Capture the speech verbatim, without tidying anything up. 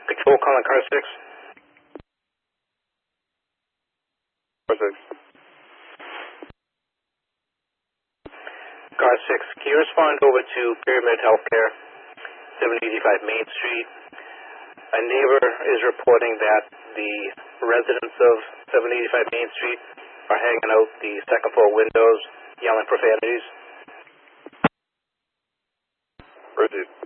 Control calling car six. Car six. Car six, can you respond over to Pyramid Healthcare, seven eighty-five Main Street? A neighbor is reporting that the residents of seven eighty-five Main Street are hanging out the second floor windows, yelling profanities. Proceed.